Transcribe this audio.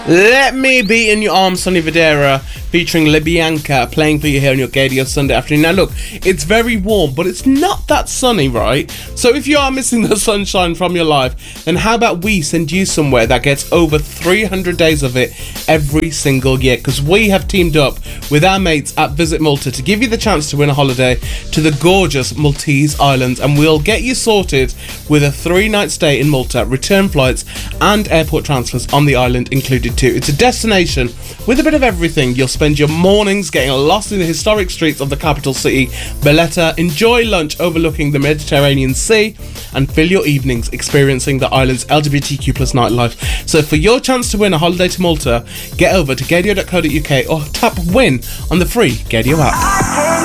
Let Me Be in Your Arms, Sonny Videra, featuring LaBianca, playing for you here on your Gaydio Sunday afternoon. Now look, it's very warm, but it's not that sunny, right? So if you are missing the sunshine from your life, then how about we send you somewhere that gets over 300 days of it every single year? Because we have teamed up with our mates at Visit Malta to give you the chance to win a holiday to the gorgeous Maltese Islands, and we'll get you sorted with a 3-night stay in Malta, return flights and airport transfers on the island included too. It's a destination with a bit of everything. You'll spend your mornings getting lost in the historic streets of the capital city, Valletta, enjoy lunch overlooking the Mediterranean Sea, and fill your evenings experiencing the island's LGBTQ plus nightlife. So for your chance to win a holiday to Malta, get over to gaydio.co.uk or tap win on the free Gaydio app.